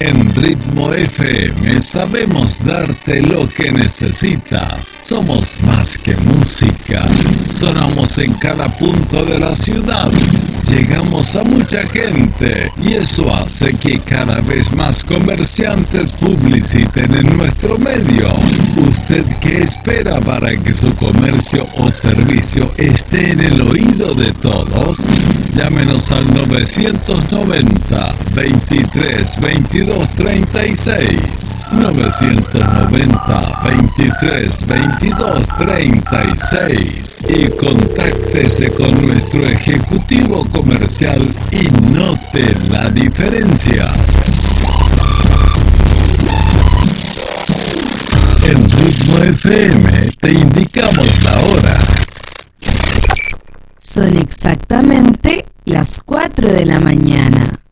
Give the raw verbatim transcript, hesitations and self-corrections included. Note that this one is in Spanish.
En Ritmo F M sabemos darte lo que necesitas. Somos más que música. Sonamos en cada punto de la ciudad. Llegamos a mucha gente y eso hace que cada vez más comerciantes publiciten en nuestro medio. ¿Usted qué espera para que su comercio o servicio esté en el oído de todos? Llámenos al novecientos noventa, veintitrés, veintidós, treinta y seis. novecientos noventa, veintitrés, veintidós, treinta y seis. Y contáctese con nuestro ejecutivo comercial y note la diferencia. En Ritmo F M te indicamos la hora. Son exactamente las cuatro de la mañana.